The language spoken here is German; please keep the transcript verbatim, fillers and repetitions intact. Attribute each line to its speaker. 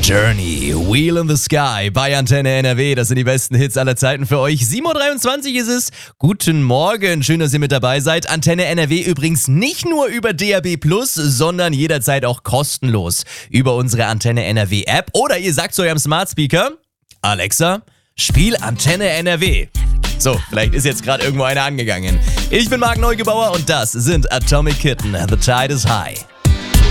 Speaker 1: Journey, Wheel in the Sky bei Antenne N R W. Das sind die besten Hits aller Zeiten für euch. sieben Uhr dreiundzwanzig ist es. Guten Morgen, schön, dass ihr mit dabei seid. Antenne N R W übrigens nicht nur über D A B plus, sondern jederzeit auch kostenlos über unsere Antenne N R W App. Oder ihr sagt zu eurem Smart Speaker, Alexa, spiel Antenne N R W. So, vielleicht ist jetzt gerade irgendwo einer angegangen. Ich bin Marc Neugebauer und das sind Atomic Kitten. The Tide is High.